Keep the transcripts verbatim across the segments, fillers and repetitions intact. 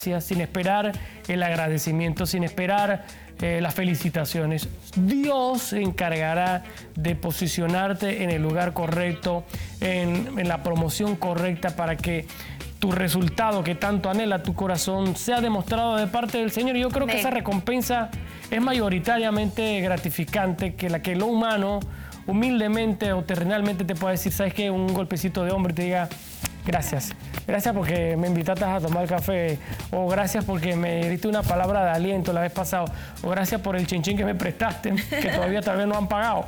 sin esperar el agradecimiento, sin esperar eh, las felicitaciones. Dios se encargará de posicionarte en el lugar correcto, en, en la promoción correcta para que tu resultado que tanto anhela tu corazón sea demostrado de parte del Señor. Y yo creo que esa recompensa es mayoritariamente gratificante que la que lo humano humildemente o terrenalmente te pueda decir, ¿sabes qué? Un golpecito de hombro y te diga, gracias. Gracias porque me invitaste a tomar café. O gracias porque me diste una palabra de aliento la vez pasada. O gracias por el chinchín que me prestaste, que todavía tal vez no han pagado.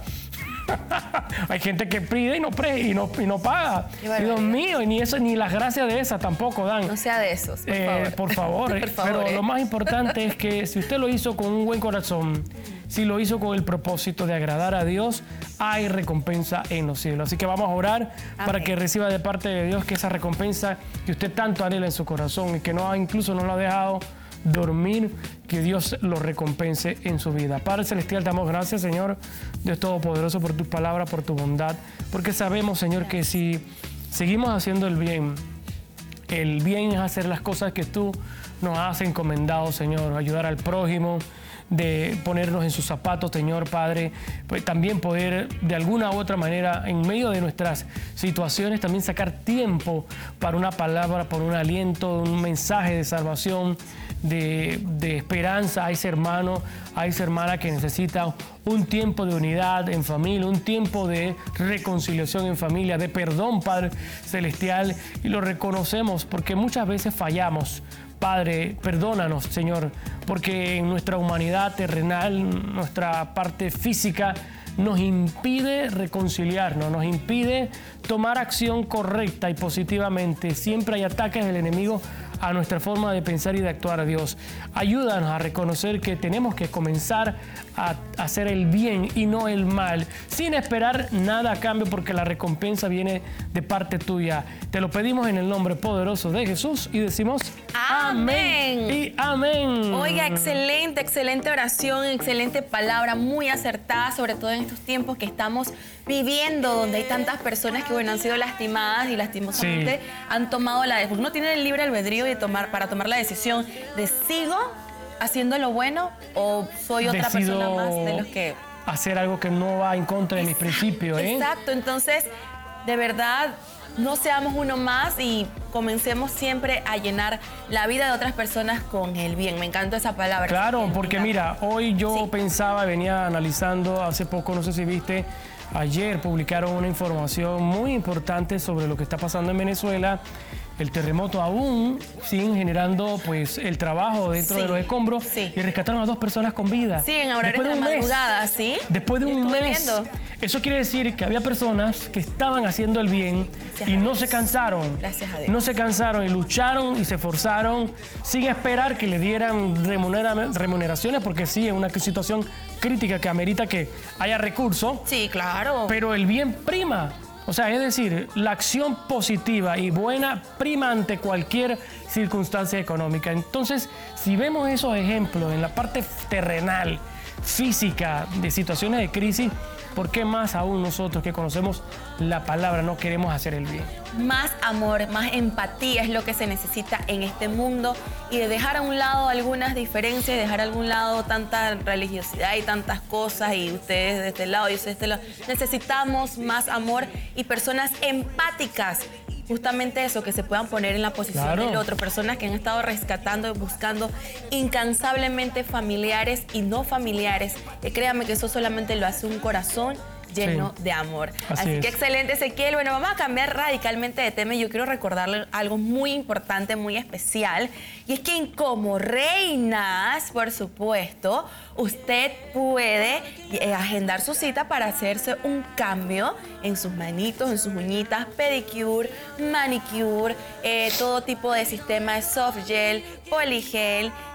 Hay gente que pide y no, pre, y no, y no paga. Y Dios mío, y ni, eso, ni las gracias de esas tampoco dan. No sea de esos, por eh, favor. Por favor. por favor Pero eh. lo más importante es que si usted lo hizo con un buen corazón, si lo hizo con el propósito de agradar a Dios, hay recompensa en los cielos. Así que vamos a orar Amén. Para que reciba de parte de Dios que esa recompensa que usted tanto anhela en su corazón y que no incluso no lo ha dejado dormir, que Dios lo recompense en su vida. Padre Celestial, te damos gracias, Señor, Dios Todopoderoso, por tu palabra, por tu bondad, porque sabemos, Señor, que si seguimos haciendo el bien, el bien es hacer las cosas que tú nos has encomendado, Señor, ayudar al prójimo, de ponernos en sus zapatos, Señor Padre, pues también poder de alguna u otra manera en medio de nuestras situaciones también sacar tiempo para una palabra, para un aliento, un mensaje de salvación, de, de esperanza a ese hermano, a esa hermana que necesita un tiempo de unidad en familia, un tiempo de reconciliación en familia, de perdón, Padre Celestial, y lo reconocemos porque muchas veces fallamos. Padre, perdónanos, Señor, porque en nuestra humanidad terrenal, nuestra parte física, nos impide reconciliarnos, nos impide tomar acción correcta y positivamente. Siempre hay ataques del enemigo a nuestra forma de pensar y de actuar a Dios. Ayúdanos a reconocer que tenemos que comenzar a hacer el bien y no el mal, sin esperar nada a cambio, porque la recompensa viene de parte tuya. Te lo pedimos en el nombre poderoso de Jesús y decimos amén, amén y amén. Oiga, excelente, excelente oración, excelente palabra, muy acertada, sobre todo en estos tiempos que estamos viviendo, donde hay tantas personas que, bueno, han sido lastimadas y lastimosamente sí. han tomado la decisión. Uno tiene el libre albedrío de tomar, para tomar la decisión de sigo haciendo lo bueno o soy otra Decido persona más de los que... hacer algo que no va en contra de mis principios. ¿eh? Exacto, entonces, de verdad, no seamos uno más y comencemos siempre a llenar la vida de otras personas con el bien. Me encanta esa palabra. Claro, porque mira, hoy yo sí. pensaba, venía analizando hace poco, no sé si viste, ayer publicaron una información muy importante sobre lo que está pasando en Venezuela. El terremoto aún siguen generando pues el trabajo dentro sí, de los escombros sí. y rescataron a dos personas con vida. Sí, en horarios de la madrugada, ¿sí? Después de un mes. Viendo. Eso quiere decir que había personas que estaban haciendo el bien Gracias y no se cansaron. Gracias a Dios. No se cansaron y lucharon y se esforzaron sin esperar que le dieran remunera, remuneraciones, porque sí, es una situación crítica que amerita que haya recursos. Sí, claro. Pero el bien prima. O sea, es decir, la acción positiva y buena prima ante cualquier circunstancia económica. Entonces, si vemos esos ejemplos en la parte terrenal, física, de situaciones de crisis, ¿por qué más aún nosotros que conocemos la palabra no queremos hacer el bien? Más amor, más empatía es lo que se necesita en este mundo, y de dejar a un lado algunas diferencias, dejar a algún lado tanta religiosidad y tantas cosas, y ustedes de este lado y ustedes de este lado. Necesitamos más amor y personas empáticas. Justamente eso, que se puedan poner en la posición claro. del otro. Personas que han estado rescatando y buscando incansablemente familiares y no familiares. Y créanme que eso solamente lo hace un corazón lleno sí. de amor. Así, Así que excelente, Ezequiel. Bueno, vamos a cambiar radicalmente de tema y yo quiero recordarle algo muy importante, muy especial. Y es que como reinas, por supuesto, usted puede eh, agendar su cita para hacerse un cambio en sus manitos, en sus uñitas, pedicure, manicure, eh, todo tipo de sistema de soft gel, poligel,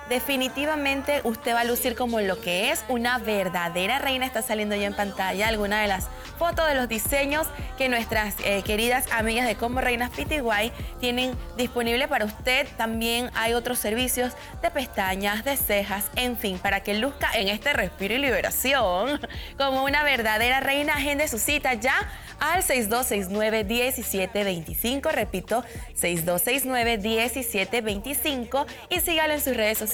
definitivamente usted va a lucir como lo que es una verdadera reina. Está saliendo ya en pantalla alguna de las fotos de los diseños que nuestras eh, queridas amigas de Como Reinas P T Y tienen disponible para usted. También hay otros servicios de pestañas, de cejas, en fin, para que luzca en este respiro y liberación como una verdadera reina. Agende su cita ya al seis dos seis nueve, uno siete dos cinco, repito, seis dos seis nueve, uno siete dos cinco, y sígalo en sus redes sociales.